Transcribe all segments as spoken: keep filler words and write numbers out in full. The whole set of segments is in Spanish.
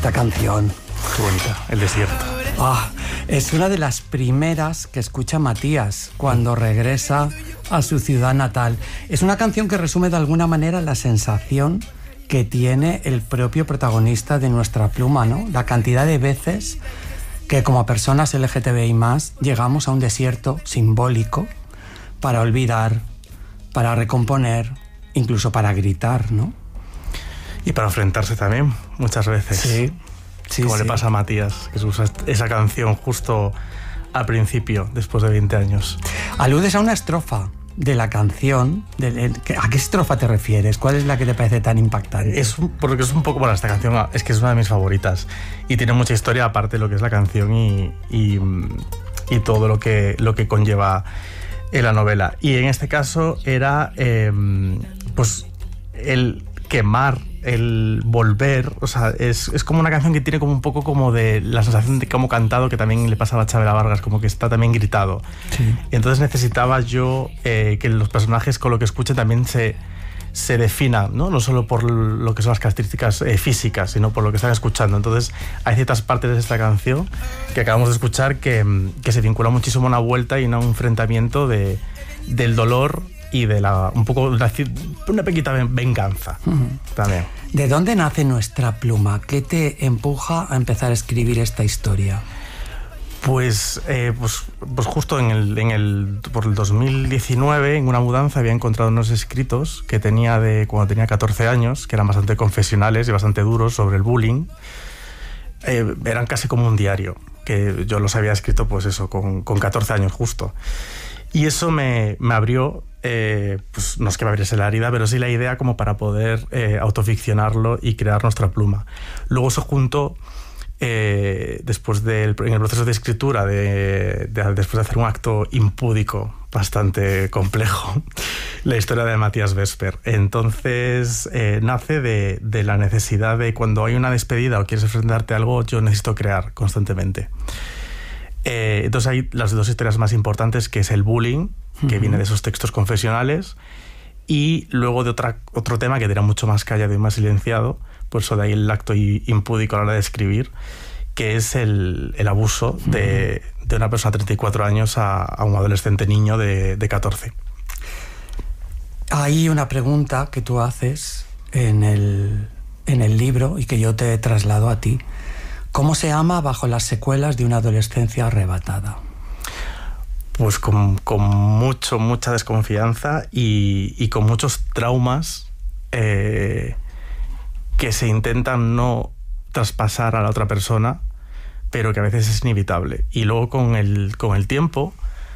esta canción. Qué bonita, El desierto. Ah, es una de las primeras que escucha Matías cuando regresa a su ciudad natal. Es una canción que resume de alguna manera la sensación que tiene el propio protagonista de Nuestra Pluma, ¿no? La cantidad de veces que como personas L G T B I más llegamos a un desierto simbólico para olvidar, para recomponer, incluso para gritar, ¿no? Y para enfrentarse también, muchas veces. Sí, sí, Como sí. le pasa a Matías, que usa esa canción justo al principio, después de veinte años. Aludes a una estrofa de la canción. De, de, ¿a qué estrofa te refieres? ¿Cuál es la que te parece tan impactante? Es un, porque es un poco... Bueno, esta canción es que es una de mis favoritas. Y tiene mucha historia aparte de lo que es la canción y, y, y todo lo que, lo que conlleva en la novela. Y en este caso era eh, pues el quemar, el volver, o sea, es, es como una canción que tiene como un poco como de la sensación de como cantado, que también le pasaba a Chabela Vargas, como que está también gritado. Sí. Entonces necesitaba yo eh, que los personajes con lo que escuchen también se, se definan, ¿no? No solo por lo que son las características eh, físicas, sino por lo que están escuchando. Entonces hay ciertas partes de esta canción que acabamos de escuchar que, que se vincula muchísimo a una vuelta y a un enfrentamiento de, del dolor y de la un poco una, una pequeñita venganza. Uh-huh. También. ¿De dónde nace Nuestra Pluma? ¿Qué te empuja a empezar a escribir esta historia? Pues, eh, pues, pues justo en el, en el, por el dos mil diecinueve, en una mudanza, había encontrado unos escritos que tenía de cuando tenía catorce años, que eran bastante confesionales y bastante duros sobre el bullying. Eh, eran casi como un diario, que yo los había escrito pues eso, con, con catorce años justo. Y eso me, me abrió, eh, pues no es que me abriese la herida, pero sí la idea como para poder eh, autoficcionarlo y crear Nuestra Pluma. Luego se juntó, eh, después del, en el proceso de escritura, de, de, después de hacer un acto impúdico bastante complejo, la historia de Matías Vesper. Entonces eh, nace de, de la necesidad de cuando hay una despedida o quieres enfrentarte a algo, yo necesito crear constantemente. Eh, entonces hay las dos historias más importantes, que es el bullying, que uh-huh. viene de esos textos confesionales, y luego de otra, otro tema que era mucho más callado y más silenciado, por eso de ahí el acto impúdico a la hora de escribir, que es el, el abuso uh-huh. de, de una persona de treinta y cuatro años a, a un adolescente niño de, de catorce. Hay una pregunta que tú haces en el, en el libro y que yo te traslado a ti. ¿Cómo se ama bajo las secuelas de una adolescencia arrebatada? Pues con, con mucho, mucha desconfianza y, y con muchos traumas eh, que se intentan no traspasar a la otra persona, pero que a veces es inevitable. Y luego con el, con el tiempo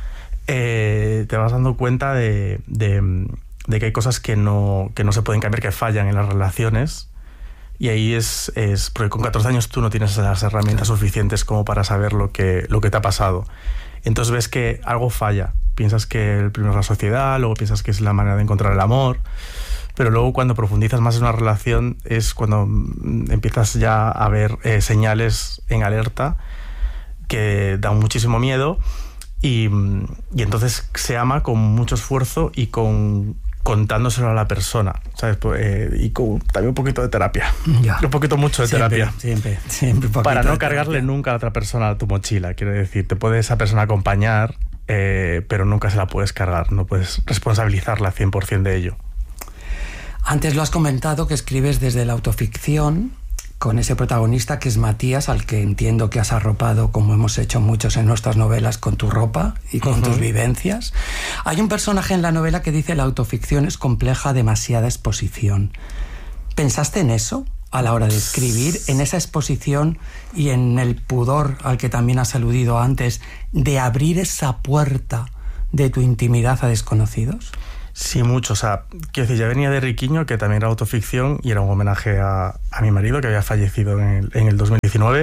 eh, te vas dando cuenta de, de, de que hay cosas que no, que no se pueden cambiar, que fallan en las relaciones. Y ahí es, es... Porque con catorce años tú no tienes las herramientas suficientes como para saber lo que, lo que te ha pasado. Entonces ves que algo falla. Piensas que el primero es la sociedad, luego piensas que es la manera de encontrar el amor, pero luego cuando profundizas más en una relación es cuando empiezas ya a ver eh, señales en alerta que dan muchísimo miedo y, y entonces se ama con mucho esfuerzo y con... contándoselo a la persona, ¿sabes? Eh, y con también un poquito de terapia. Ya. Un poquito mucho de siempre, terapia. Siempre, siempre. Un Para no cargarle terapia. Nunca a otra persona a tu mochila. Quiero decir, te puede esa persona acompañar, eh, pero nunca se la puedes cargar. No puedes responsabilizarla cien por ciento de ello. Antes lo has comentado, que escribes desde la autoficción, con ese protagonista que es Matías, al que entiendo que has arropado, como hemos hecho muchos en nuestras novelas, con tu ropa y con uh-huh. tus vivencias. Hay un personaje en la novela que dice: la autoficción es compleja, demasiada exposición. ¿Pensaste en eso a la hora de escribir, en esa exposición y en el pudor al que también has aludido antes, de abrir esa puerta de tu intimidad a desconocidos? Sí, mucho. O sea, quiero decir, ya venía de Riquiño, que también era autoficción y era un homenaje a, a mi marido, que había fallecido en el, en el dos mil diecinueve.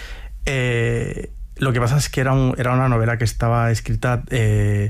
Eh, lo que pasa es que era, un, era una novela que estaba escrita eh,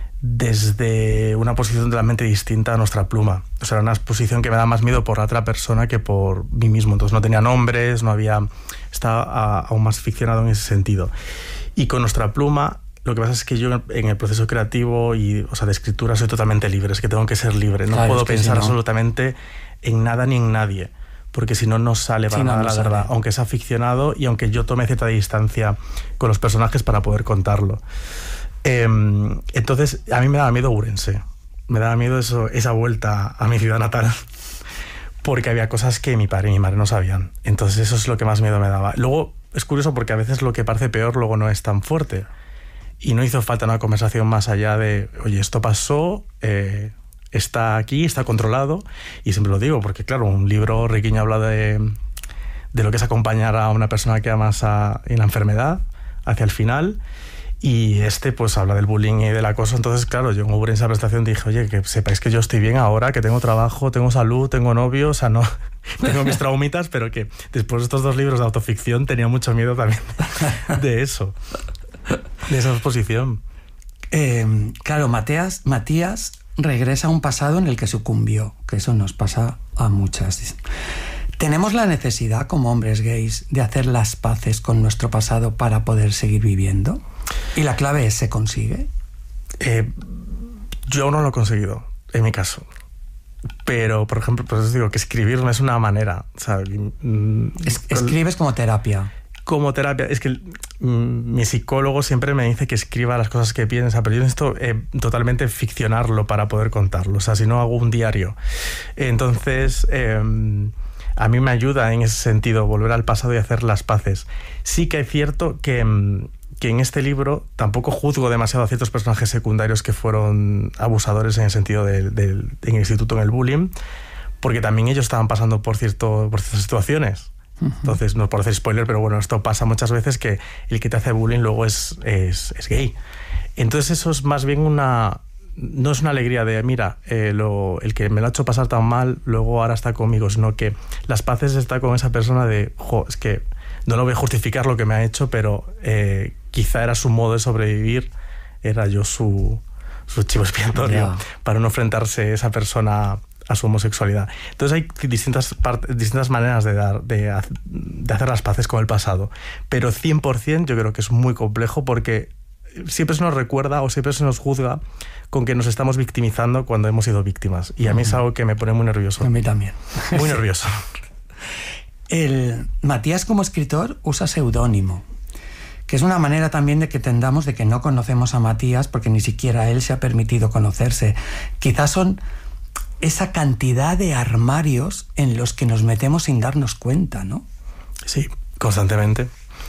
desde una posición totalmente distinta a Nuestra Pluma. O sea, era una posición que me da más miedo por la otra persona que por mí mismo. Entonces no tenía nombres, no había... Estaba a, aún más ficcionado en ese sentido. Y con Nuestra Pluma... Lo que pasa es que yo en el proceso creativo y, o sea, de escritura soy totalmente libre, es que tengo que ser libre, no claro, puedo es que pensar si no. absolutamente en nada ni en nadie, porque si no, no sale para sí, no, nada no la sale. verdad, aunque sea ficcionado y aunque yo tome cierta distancia con los personajes para poder contarlo. Eh, entonces, a mí me daba miedo Ourense, me daba miedo eso, esa vuelta a mi ciudad natal, porque había cosas que mi padre y mi madre no sabían. Entonces eso es lo que más miedo me daba. Luego, es curioso porque a veces lo que parece peor luego no es tan fuerte. Y no hizo falta una conversación más allá de, oye, esto pasó... Eh, está aquí, está controlado, y siempre lo digo, porque claro, un libro, Riquiño habla de, de lo que es acompañar a una persona que amas a, en la enfermedad hacia el final, y este pues habla del bullying y del acoso. Entonces claro, yo en esa presentación dije, oye, que sepáis que yo estoy bien ahora, que tengo trabajo, tengo salud, tengo novio, o sea, no tengo mis traumitas, pero que después de estos dos libros de autoficción tenía mucho miedo también de eso, de esa exposición. Eh, claro, Matías, Matías regresa a un pasado en el que sucumbió, que eso nos pasa a muchas. ¿Tenemos la necesidad, como hombres gays, de hacer las paces con nuestro pasado para poder seguir viviendo? ¿Y la clave es, se consigue? Eh, yo no lo he conseguido, en mi caso. Pero, por ejemplo, pues os digo que escribir no es una manera. O sea, es, escribes como terapia. Como terapia. Es que mm, mi psicólogo siempre me dice que escriba las cosas que piensa, pero yo necesito eh, totalmente ficcionarlo para poder contarlo. O sea, si no hago un diario. Entonces, eh, a mí me ayuda en ese sentido volver al pasado y hacer las paces. Sí que es cierto que, que en este libro tampoco juzgo demasiado a ciertos personajes secundarios que fueron abusadores en el sentido del de, de, en el instituto, en el bullying, porque también ellos estaban pasando por, cierto, por ciertas situaciones. Entonces, no por hacer spoiler, pero bueno, esto pasa muchas veces, que el que te hace bullying luego es, es, es gay. Entonces eso es más bien una... No es una alegría de, mira, eh, lo, el que me lo ha hecho pasar tan mal, luego ahora está conmigo, sino que las paces está con esa persona de, jo, es que no lo voy a justificar lo que me ha hecho, pero eh, quizá era su modo de sobrevivir, era yo su, su chivo expiatorio, yeah, para no enfrentarse esa persona a su homosexualidad. Entonces hay distintas, part- distintas maneras de, dar, de, de hacer las paces con el pasado, pero cien por ciento yo creo que es muy complejo, porque siempre se nos recuerda o siempre se nos juzga con que nos estamos victimizando cuando hemos sido víctimas, y a mí es algo que me pone muy nervioso. A mí también. Muy nervioso. El Matías, como escritor, usa seudónimo, que es una manera también de que entendamos de que no conocemos a Matías porque ni siquiera él se ha permitido conocerse. Quizás son esa cantidad de armarios en los que nos metemos sin darnos cuenta, ¿no? Sí, constantemente.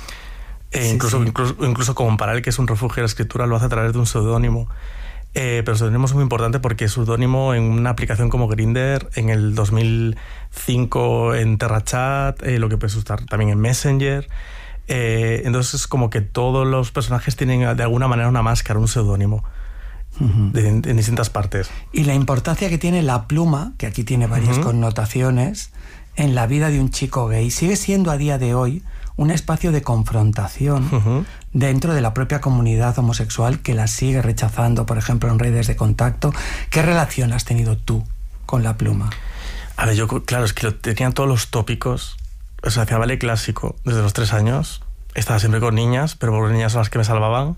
Eh, sí, incluso, sí. incluso, incluso como para él, que es un refugio de la escritura, lo hace a través de un seudónimo. Eh, pero el seudónimo es muy importante porque es seudónimo en una aplicación como Grindr, en el dos mil cinco en TerraChat, eh, lo que puedes usar también en Messenger. Eh, entonces es como que todos los personajes tienen de alguna manera una máscara, un seudónimo. Uh-huh. de, en distintas partes. Y la importancia que tiene la pluma, que aquí tiene varias uh-huh. connotaciones, en la vida de un chico gay, sigue siendo a día de hoy un espacio de confrontación uh-huh. dentro de la propia comunidad homosexual, que la sigue rechazando, por ejemplo, en redes de contacto. ¿Qué relación has tenido tú con la pluma? A ver, yo, claro, es que lo, tenía todos los tópicos. O sea, hacía ballet clásico desde los tres años. Estaba siempre con niñas, pero por las niñas son las que me salvaban.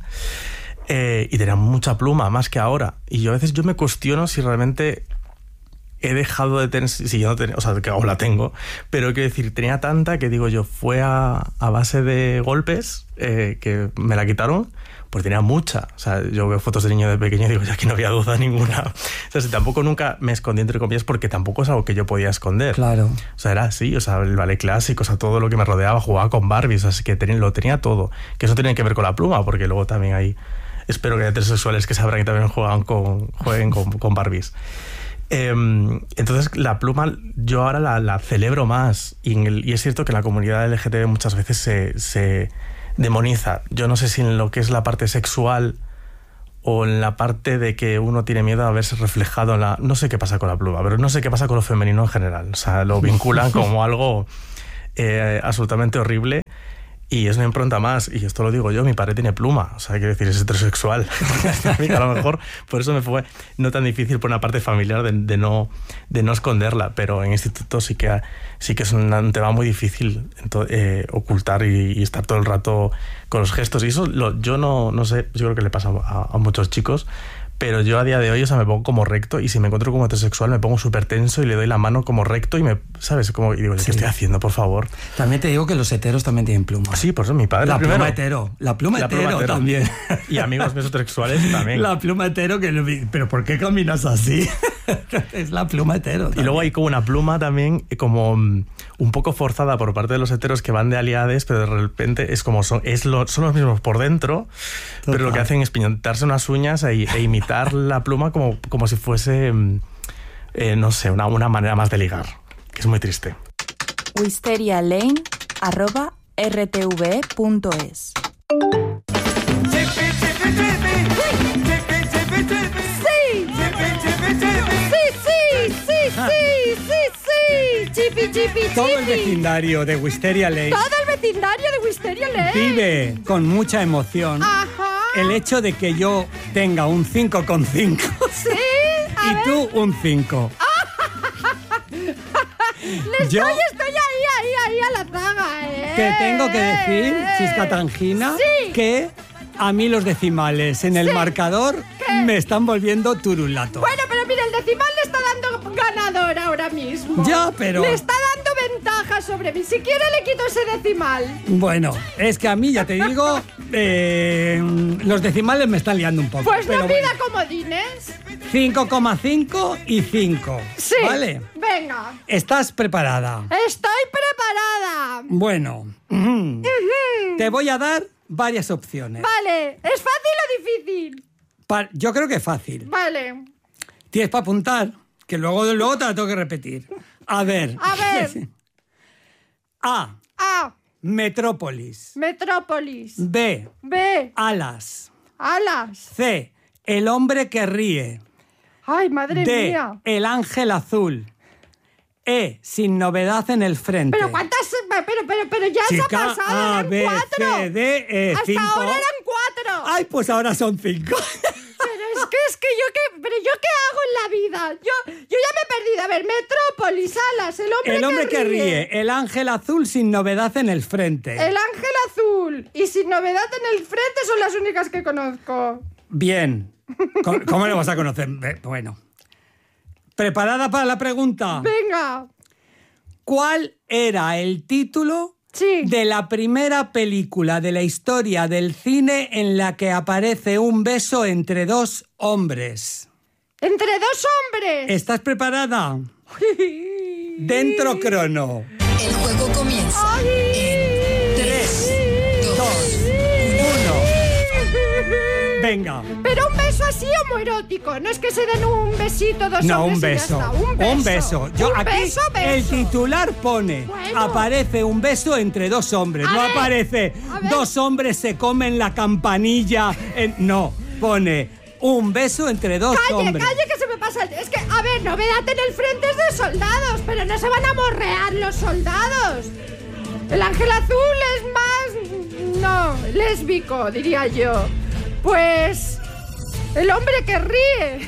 Eh, y tenía mucha pluma, más que ahora. Y yo a veces yo me cuestiono si realmente he dejado de tener... Si yo no tenía... O sea, que aún la tengo. Pero quiero decir, tenía tanta que digo yo, fue a, a base de golpes eh, que me la quitaron, pues tenía mucha. O sea, yo veo fotos de niño de pequeño y digo, ya que no había duda ninguna. O sea, si tampoco nunca me escondí, entre comillas, porque tampoco es algo que yo podía esconder. Claro. O sea, era así, o sea, el ballet clásico, o sea, todo lo que me rodeaba, jugaba con Barbies, así que tenía, lo tenía todo. Que eso tenía que ver con la pluma, porque luego también hay... Espero que haya heterosexuales que sabrán que también juegan con, jueguen con, con Barbies. Eh, entonces, la pluma yo ahora la, la celebro más. Y, en el, y es cierto que la comunidad L G T B muchas veces se, se demoniza. Yo no sé si en lo que es la parte sexual o en la parte de que uno tiene miedo a verse reflejado en la... No sé qué pasa con la pluma, pero no sé qué pasa con lo femenino en general. O sea, lo vinculan como algo eh, absolutamente horrible. Y es una impronta más, y esto lo digo yo, mi padre tiene pluma, o sea, quiero decir, es heterosexual. A lo mejor por eso me fue no tan difícil por una parte familiar de, de, no, de no esconderla, pero en instituto sí que, sí que es un, un tema muy difícil eh, ocultar y, y estar todo el rato con los gestos. Y eso lo, yo no, no sé, yo creo que le pasa a, a muchos chicos, pero yo a día de hoy, o sea, me pongo como recto y si me encuentro como heterosexual me pongo súper tenso y le doy la mano como recto y me, ¿sabes? Como, y digo, ¿qué Sí. estoy haciendo, por favor? También te digo que los heteros también tienen pluma. Sí, por eso mi padre La el pluma primero. hetero. La pluma La hetero pluma hetero. también. Y amigos míos heterosexuales también. La pluma hetero que... lo- ¿Pero por qué caminas así? Es la pluma hetero. Y luego hay como una pluma también como mm, un poco forzada por parte de los heteros que van de aliades, pero de repente es como son, es lo, son los mismos por dentro, pero lo que hacen es piñontarse unas uñas e, e imitar la pluma como, como si fuese, mm, eh, no sé, una, una manera más de ligar, que es muy triste. wisterialane arroba r t v punto es. Sí, sí, sí. Chipi, chipi, chipi. Todo el vecindario de Wisteria Lane Todo el vecindario de Wisteria Lane. vive con mucha emoción Ajá. el hecho de que yo tenga un cinco coma cinco Sí. A y ver. tú un cinco. Le yo- estoy, estoy ahí, ahí, ahí a la zaga, ¿eh? Te tengo que decir, Chisca Tangina, Sí. que a mí los decimales en el Sí. marcador ¿Qué? me están volviendo turulato. Bueno, pero mira, el decimal le está dando ganador ahora mismo. Ya, pero- Le está dando ventaja sobre mí. Si quiere le quito ese decimal. Bueno, es que a mí, ya te digo, eh, los decimales me están liando un poco. Pues pero no pida bueno, comodines. cinco coma cinco y cinco. Sí. ¿Vale? Venga. ¿Estás preparada? Estoy preparada. Bueno, te voy a dar varias opciones. Vale. ¿Es fácil o difícil? Pa- yo creo que es fácil. Vale. Tienes para apuntar, que luego, luego te la tengo que repetir. A ver. A ver. A. A. Metrópolis. Metrópolis. B. B. Alas. Alas. C. El hombre que ríe. Ay, madre D. mía. El ángel azul. E. Sin novedad en el frente. Pero cuántas. Pero, pero, pero ya se ha Chica, pasado. A, Eran B, cuatro. C, D, E, Hasta cinco. ahora eran cuatro. Ay, pues ahora son cinco. Pero es que es que yo qué. Pero yo qué hago en la vida. Yo, yo ya me he perdido. A ver, Metrópolis, Alas, el hombre, El hombre que, que ríe. El ángel azul sin novedad en el frente. El ángel azul y sin novedad en el frente son las únicas que conozco. Bien. ¿Cómo, cómo lo vas a conocer? Ve- Bueno. ¿Preparada para la pregunta? Venga. ¿Cuál era el título Sí. de la primera película de la historia del cine en la que aparece un beso entre dos hombres? Entre dos hombres. ¿Estás preparada? Dentro crono. El juego comienza en Tres, dos, uno. Venga. Pero un beso así homoerótico. No es que se den un besito dos No, hombres un y ya beso. está. Un beso. Un beso. Yo, Un aquí beso, beso. el titular pone, Bueno. aparece un beso entre dos hombres. A no ver, aparece, a ver. dos hombres se comen la campanilla. en- no, pone un beso entre dos Calle, hombres. calle, que se me pasa el... Es que, a ver, novedad en el frente es de soldados, pero no se van a morrear los soldados. El ángel azul es más... No, lésbico, diría yo. Pues... El hombre que ríe.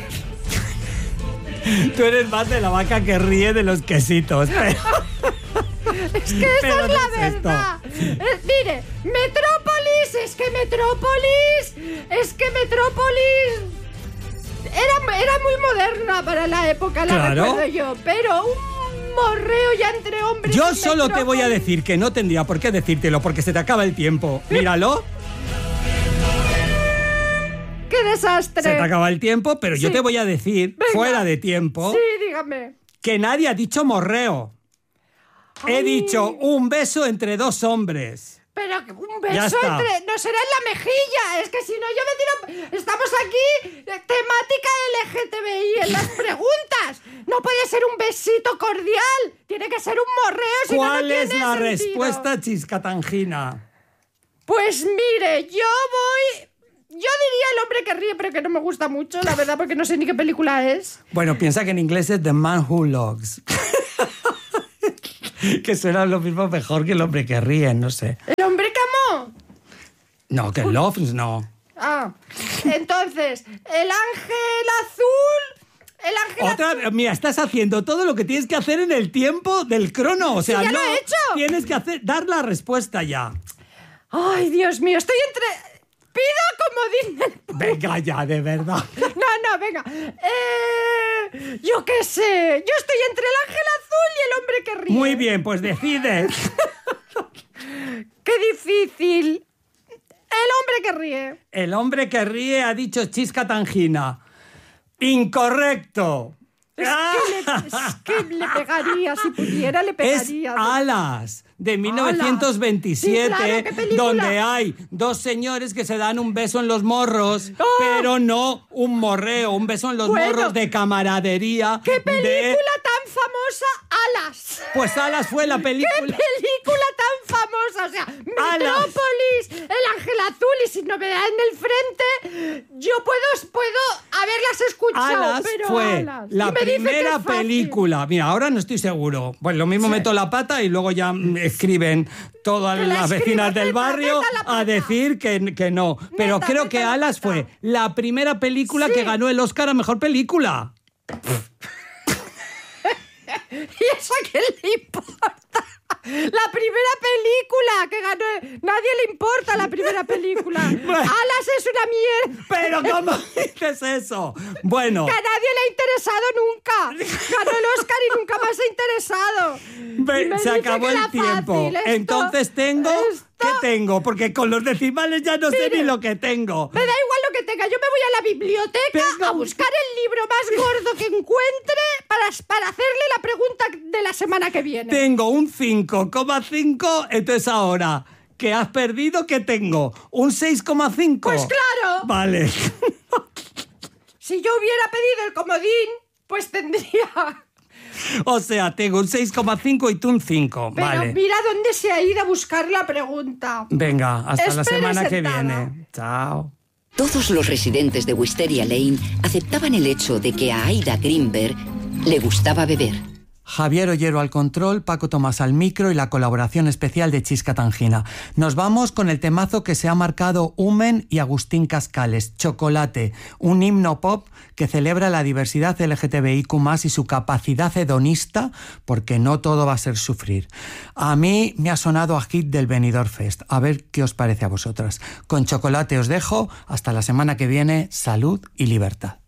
Tú eres más de la vaca que ríe de los quesitos. pero- Es que esa Pero es no la es esto. verdad. Eh, mire, Metrópolis, es que Metrópolis, es que Metrópolis era, era muy moderna para la época, la Claro. recuerdo yo, pero un morreo ya entre hombres. Yo en solo te voy a Metrópolis. decir que no tendría por qué decírtelo porque se te acaba el tiempo. Míralo, ¡Qué desastre! se te acaba el tiempo, pero yo Sí. te voy a decir, Venga. fuera de tiempo, Sí, dígame. que nadie ha dicho morreo. He Ay. dicho un beso entre dos hombres. Pero que un Ya beso está. entre... No será en la mejilla. Es que si no yo me tiro... Estamos aquí, eh, temática L G T B I en las preguntas. No puede ser un besito cordial. Tiene que ser un morreo, si no, no ¿Cuál es tiene la sentido. respuesta, Chisca Tangina? Pues mire, yo voy... Yo diría El hombre que ríe, pero que no me gusta mucho, la verdad, porque no sé ni qué película es. Bueno, piensa que en inglés es The Man Who Loves. Que suena lo mismo mejor que el hombre que ríe, no sé. El hombre que amó. No, que Loves no. Ah, entonces, el ángel azul... El ángel Otra, azul... mira, estás haciendo todo lo que tienes que hacer en el tiempo del crono. O sea, ya no lo he hecho. tienes que hacer, dar la respuesta ya. Ay, Dios mío, estoy entre... Pido comodín del público. Venga ya, de verdad. No, no, venga. Eh, yo qué sé. Yo estoy entre el ángel azul y el hombre que ríe. Muy bien, pues decides. ¡Qué difícil! El hombre que ríe. El hombre que ríe ha dicho Chisca Tangina. Incorrecto. Es que, le, es que le pegaría, si pudiera, le pegaría. Es Alas, de mil novecientos veintisiete, Sí, claro, ¿qué película? donde hay dos señores que se dan un beso en los morros, ¡Oh! pero no un morreo, un beso en los Bueno. morros de camaradería. ¿Qué película de- tan famosa? Alas. Pues Alas fue la ¿Qué película. película tan famosa? O sea, Metrópolis, El Ángel Azul y Sin Novedad en el Frente. Yo puedo, puedo haberlas escuchado, Alas pero fue Alas. la Y me dice que primera es fácil. película. Mira, ahora no estoy seguro. Pues lo mismo Sí. meto la pata y luego ya mm, escriben todas Que la las escriba, vecinas del meta, barrio meta la pata. a decir que, que no. Pero Meta, creo meta que la Alas pata. fue la primera película Sí. que ganó el Oscar a Mejor Película. ¿Y eso a quién le importa? La primera película que ganó... Nadie le importa la primera película. Alas es una mierda. ¿Pero cómo dices eso? Bueno, Que a nadie le ha interesado nunca. Ganó el Oscar y nunca más se ha interesado. ve- Y me se dice acabó que el era tiempo. fácil. Esto- Entonces tengo... esto- ¿Qué tengo? Porque con los decimales ya no sé Mire. ni lo que tengo. Me da igual lo que tenga. Yo me voy a la biblioteca Tengo- a buscar el libro más gordo que encuentre para, para hacerle la pregunta de la semana que viene. Tengo un cinco coma cinco, entonces ahora que has perdido, ¿qué tengo? ¿Un seis coma cinco? Pues claro. Vale. Si yo hubiera pedido el comodín, pues tendría... O sea, tengo un seis coma cinco y tú un cinco. Pero Vale. mira dónde se ha ido a buscar la pregunta. Venga, hasta la Espere semana que sentada. viene. Chao. Todos los residentes de Wisteria Lane aceptaban el hecho de que a Aida Greenberg le gustaba beber. Javier Ollero al control, Paco Tomás al micro y la colaboración especial de Chisca Tangina. Nos vamos con el temazo que se ha marcado Humen y Agustín Cascales, Chocolate, un himno pop que celebra la diversidad L G T B I Q más, y su capacidad hedonista, porque no todo va a ser sufrir. A mí me ha sonado a hit del Benidorm Fest. A ver qué os parece a vosotras. Con Chocolate os dejo. Hasta la semana que viene. Salud y libertad.